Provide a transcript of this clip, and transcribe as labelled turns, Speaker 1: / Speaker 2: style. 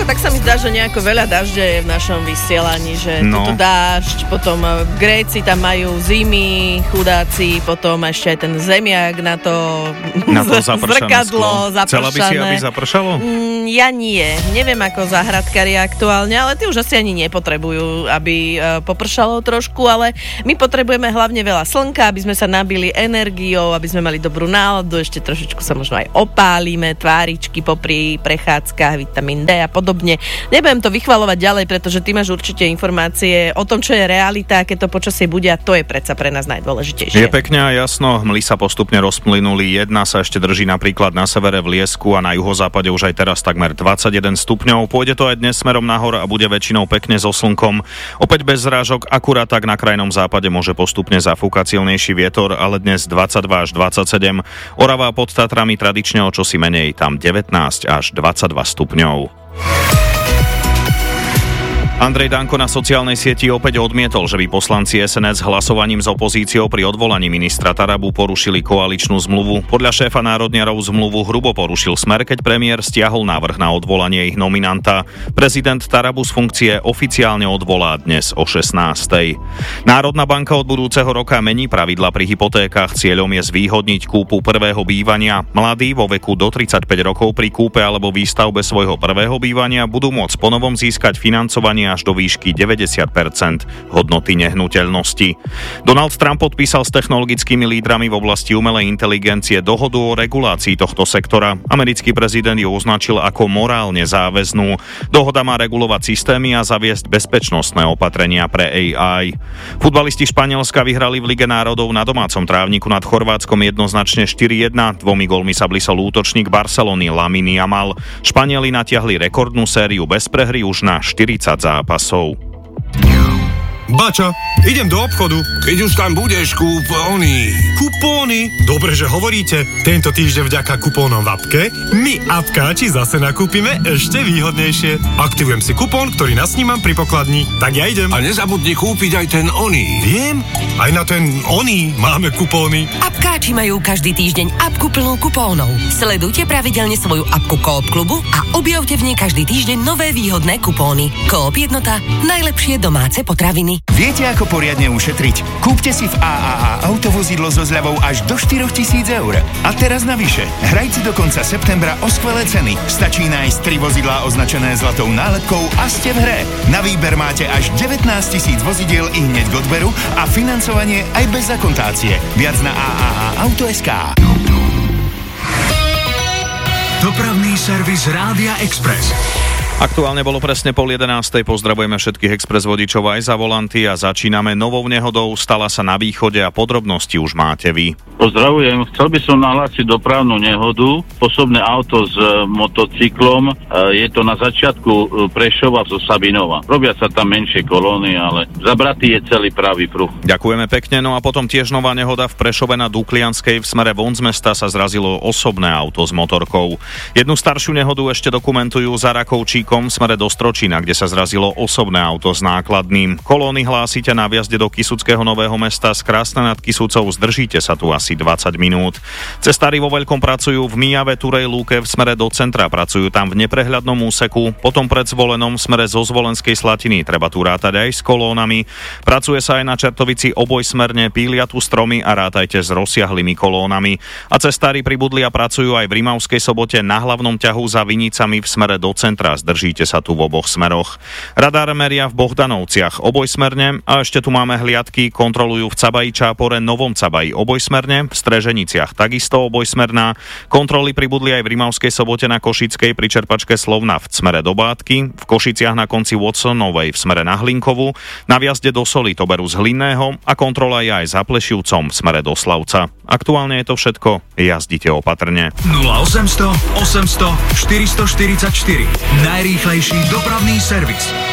Speaker 1: tak sa mi zdá, že nejako veľa dažďa je v našom vysielaní, že tuto dážď, potom Gréci tam majú zimy, chudáci, potom ešte aj ten zemiak na to zrkadlo zapršané.
Speaker 2: Chcela by si, aby zapršalo?
Speaker 1: Ja nie. Neviem ako záhradkári aktuálne, ale tí už asi ani nepotrebujú, aby popršalo trošku, ale my potrebujeme hlavne veľa slnka, aby sme sa nabili energiou, aby sme mali dobrú náladu, ešte trošičku sa možno aj opálime, tváričky popri prechádzkach, vitamín D a podobne. Nebudem to vychvalovať ďalej, pretože ty máš určite informácie o tom, čo je realita, keď to počasie bude, a to je predsa pre nás najdôležitejšie.
Speaker 2: Je pekne a jasno, hmly sa postupne rozplynuli, jedna sa ešte drží napríklad na severe v Liesku a na juhozápade už aj teraz takmer 21 stupňov. Pôjde to aj dnes smerom nahor a bude väčšinou pekne so slnkom. Opäť bez zrážok, akurát tak na krajnom západe môže postupne zafúkať silnejší vietor, ale dnes 22 až 27. Orava pod Tatrami tradične o čosi menej, tam 19 až 22 stupňov. Andrej Danko na sociálnej sieti opäť odmietol, že by poslanci SNS hlasovaním s opozíciou pri odvolaní ministra Tarabu porušili koaličnú zmluvu. Podľa šéfa národniarov zmluvu hrubo porušil Smer, keď premiér stiahol návrh na odvolanie ich nominanta. Prezident Tarabu z funkcie oficiálne odvolá dnes o 16:00. Národná banka od budúceho roka mení pravidla pri hypotékach. Cieľom je zvýhodniť kúpu prvého bývania. Mladí vo veku do 35 rokov pri kúpe alebo výstavbe svojho prvého bývania budú môcť ponovom získať financovanie až do výšky 90% hodnoty nehnuteľnosti. Donald Trump podpísal s technologickými lídrami v oblasti umelej inteligencie dohodu o regulácii tohto sektora. Americký prezident ju označil ako morálne záväznú. Dohoda má regulovať systémy a zaviesť bezpečnostné opatrenia pre AI. Futbalisti Španielska vyhrali v Lige národov na domácom trávniku nad Chorvátskom jednoznačne 4-1. 2 gólmi sa blisol útočník Barcelony Lamine Yamal. Španieli natiahli rekordnú sériu bez prehry už na 40 zápasov.
Speaker 3: Bača, idem do obchodu.
Speaker 4: Keď už tam budeš, kúp ony.
Speaker 3: Kupóny? Dobre, že hovoríte. Tento týždeň vďaka kupónom v appke my appkáči zase nakúpime ešte výhodnejšie. Aktivujem si kupón, ktorý nasnímam pri pokladni. Tak ja idem.
Speaker 4: A nezabudni kúpiť aj ten oný.
Speaker 3: Viem, aj na ten oný máme kupóny.
Speaker 5: Appkáči majú každý týždeň appku plnú kupónov. Sledujte pravidelne svoju appku Coop klubu a objavte v nej každý týždeň nové výhodné kupóny. Coop Jednota, najlepšie domáce potraviny.
Speaker 6: Viete, ako poriadne ušetriť? Kúpte si v AAA autovozidlo so zľavou až do 4 000 eur. A teraz navyše, hrajte do konca septembra o skvelé ceny. Stačí nájsť 3 vozidlá označené zlatou nálepkou a ste v hre. Na výber máte až 19 000 vozidiel i hneď k odberu a financovanie aj bez akontácie. Viac na AAA.sk.
Speaker 7: Dopravný servis Rádia Express.
Speaker 2: Aktuálne bolo presne 10:30. Pozdravujeme všetkých Express vodičov aj za volanty a začíname novou nehodou. Stala sa na východe a podrobnosti už máte vy.
Speaker 8: Pozdravujem. Chcel by som nahlásiť dopravnú nehodu. Osobné auto s motocyklom. Je to na začiatku Prešova zo Sabinova. Robia sa tam menšie kolóny, ale zabratý je celý pravý pruh.
Speaker 2: Ďakujeme pekne. No a potom tiež nová nehoda v Prešove na Duklianskej. V smere von z mesta sa zrazilo osobné auto s motorkou. Jednu staršiu nehodu ešte dokumentujú za Rakovčíkom v smere do Stročína, kde sa zrazilo osobné auto s nákladným. Kolóny hlásite na vjazde do Kysuckého Nového Mesta z Krásna nad Kysucou. Zdržíte sa tu asi 20 minút. Cestári vo veľkom pracujú v Mijave Turej Lúke v smere do centra. Pracujú tam v neprehľadnom úseku. Potom pred Zvolenom v smere zo Zvolenskej Slatiny. Treba tu rátať aj s kolónami. Pracuje sa aj na Čertovici obojsmerne. Pília tu stromy a rátajte s rozsiahlými kolónami. A cestári pribudli a pracujú aj v Rimavskej Sobote na hlavnom ťahu za Vinicami v smere do centra. Držíte sa tu v oboch smeroch. Radar meria v Bohdanovciach obojsmerne a ešte tu máme hliadky, kontrolujú v Cabaji Čápore Novom Cabaji obojsmerne, v Streženiciach takisto obojsmerná. Kontroly pribudli aj v Rimavskej Sobote na Košickej pri čerpačke Slovna v smere do Bátky, v Košiciach na konci Watsonovej v smere na Hlinkovu, na vjazde do Soli to berú z Hlinného a kontrola je aj za Plešivcom v smere do Slavca. Aktuálne je to všetko, jazdite opatrne.
Speaker 7: 0800 800 444 najrýchlejší dopravný servis.